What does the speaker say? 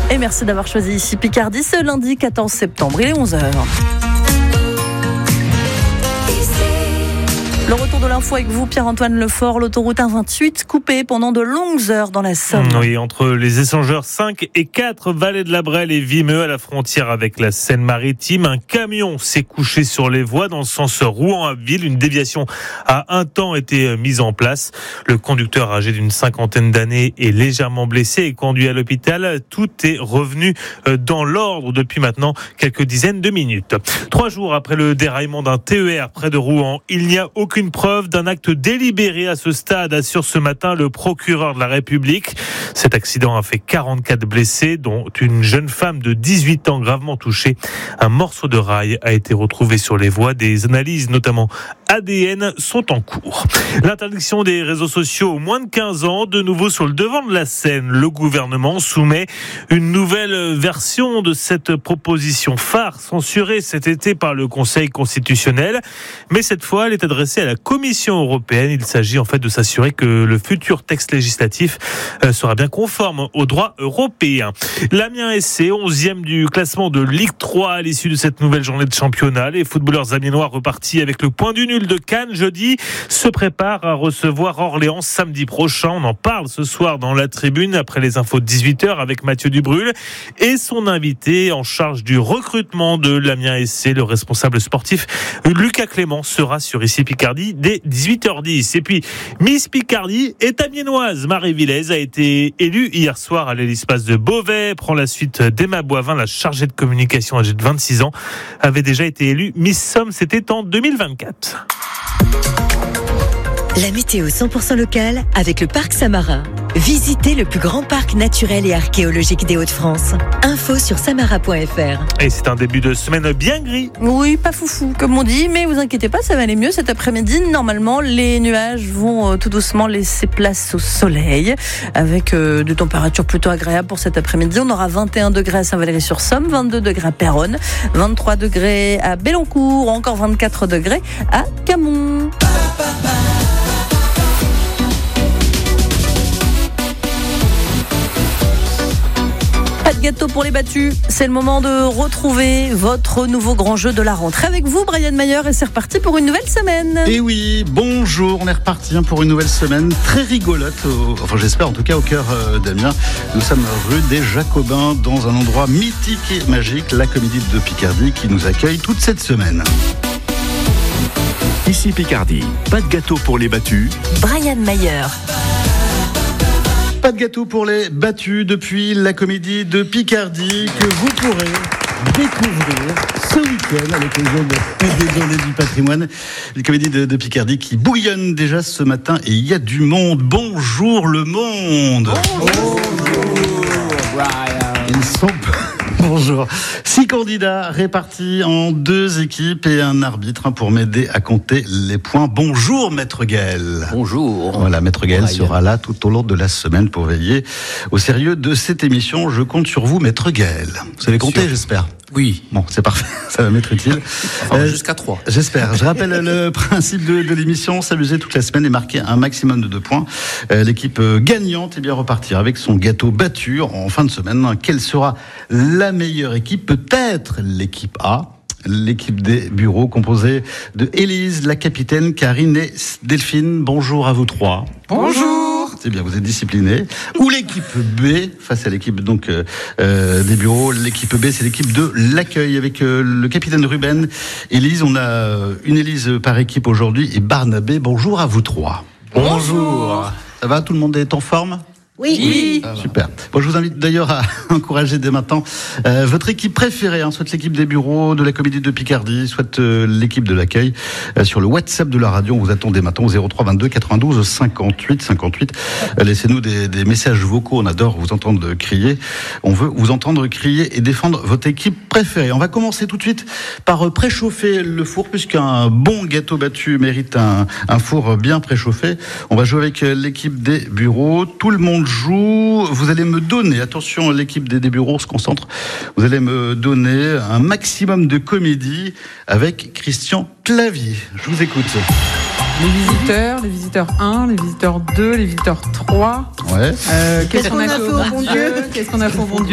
Et merci d'avoir choisi ici Picardie ce lundi 14 septembre, il est 11h. Le retour de l'info avec vous, Pierre-Antoine Lefort. L'autoroute A28 coupée pendant de longues heures dans la Somme. Oui, entre les échangeurs 5 et 4, Vallée de la Brelle et Vimeux, à la frontière avec la Seine-Maritime. Un camion s'est couché sur les voies dans le sens Rouen-Abbeville. Une déviation a un temps été mise en place. Le conducteur, âgé d'une 50aine d'années, est légèrement blessé et conduit à l'hôpital. Tout est revenu dans l'ordre depuis maintenant quelques dizaines de minutes. 3 jours après le déraillement d'un TER près de Rouen, il n'y a aucune preuve d'un acte délibéré à ce stade, assure ce matin le procureur de la République. Cet accident a fait 44 blessés, dont une jeune femme de 18 ans gravement touchée. Un morceau de rail a été retrouvé sur les voies. Des analyses, notamment ADN, sont en cours. L'interdiction des réseaux sociaux aux moins de 15 ans, de nouveau sur le devant de la scène. Le gouvernement soumet une nouvelle version de cette proposition phare, censurée cet été par le Conseil constitutionnel. Mais cette fois, elle est adressée à la Commission européenne. Il s'agit en fait de s'assurer que le futur texte législatif sera bien conforme au droit européen. L'Amiens SC, 11e du classement de Ligue 3 à l'issue de cette nouvelle journée de championnat. Les footballeurs amiénois repartis avec le point du nul de Cannes jeudi se préparent à recevoir Orléans samedi prochain. On en parle ce soir dans la tribune après les infos de 18h avec Mathieu Dubrul et son invité en charge du recrutement de l'Amiens SC, le responsable sportif Lucas Clément, sera sur Ici Picardie dès 18h10. Et puis Miss Picardie est amiénoise. Marie Villez a été élue hier soir à l'Hélice-Place de Beauvais, prend la suite d'Emma Boivin, la chargée de communication âgée de 26 ans, avait déjà été élue Miss Somme, c'était en 2024. La météo 100% locale avec le Parc Samarin. Visitez le plus grand parc naturel et archéologique des Hauts-de-France. Info sur samara.fr. Et c'est un début de semaine bien gris. Oui, pas foufou comme on dit, mais vous inquiétez pas, ça va aller mieux cet après-midi. Normalement, les nuages vont tout doucement laisser place au soleil avec des températures plutôt agréables pour cet après-midi. On aura 21 degrés à Saint-Valery-sur-Somme, 22 degrés à Péronne, 23 degrés à Beloncourt, encore 24 degrés à Camon. Pas de gâteau pour les battus, c'est le moment de retrouver votre nouveau grand jeu de la rentrée avec vous, Brian Mayer, et c'est reparti pour une nouvelle semaine. Et oui, bonjour, on est reparti pour une nouvelle semaine très rigolote, enfin j'espère en tout cas au cœur d'Amiens. Nous sommes rue des Jacobins dans un endroit mythique et magique, la Comédie de Picardie qui nous accueille toute cette semaine. Ici Picardie, pas de gâteau pour les battus. Brian Mayer. Pas de gâteau pour les battus depuis la Comédie de Picardie que vous pourrez découvrir ce week-end à l'occasion des Journées du patrimoine. La Comédie de Picardie qui bouillonne déjà ce matin et il y a du monde. Bonjour le monde. Bonjour Brian. Ils sont... Bonjour. 6 candidats répartis en 2 équipes et un arbitre pour m'aider à compter les points. Bonjour Maître Gaël. Bonjour. Voilà, Maître Gaël sera là tout au long de la semaine pour veiller au sérieux de cette émission. Je compte sur vous, Maître Gaël. Vous savez compter, j'espère. Oui. Bon, c'est parfait, ça va m'être utile. Jusqu'à 3. J'espère. Je rappelle le principe de l'émission, s'amuser toute la semaine et marquer un maximum de 2 points. L'équipe gagnante est bien repartir avec son gâteau battu en fin de semaine. Quelle sera la meilleure équipe? Peut-être l'équipe A. L'équipe des bureaux composée de Élise, la capitaine, Karine et Delphine. Bonjour à vous 3. Bonjour. C'est bien, vous êtes disciplinés. Ou l'équipe B, face à l'équipe donc des bureaux. L'équipe B, c'est l'équipe de l'accueil avec le capitaine Ruben. Élise, on a une Élise par équipe aujourd'hui et Barnabé. Bonjour à vous 3. Bonjour. Ça va, tout le monde est en forme? Oui. Super. Bon, je vous invite d'ailleurs à encourager dès maintenant votre équipe préférée, soit l'équipe des bureaux de la Comédie de Picardie, soit l'équipe de l'accueil. Sur le WhatsApp de la radio, on vous attend dès maintenant au 03 22 92 58 58. Laissez-nous des messages vocaux, on adore vous entendre crier. On veut vous entendre crier et défendre votre équipe préférée. On va commencer tout de suite par préchauffer le four, puisqu'un bon gâteau battu mérite un four bien préchauffé. On va jouer avec l'équipe des bureaux. Tout le monde joue. Vous allez me donner, attention, l'équipe des bureaux se concentre, vous allez me donner un maximum de comédie avec Christian Clavier. Je vous écoute. Les visiteurs 1, les visiteurs 2, les visiteurs 3. Ouais. Qu'est-ce qu'on a fait au bon Dieu? Qu'est-ce qu'on a fait au bon Dieu?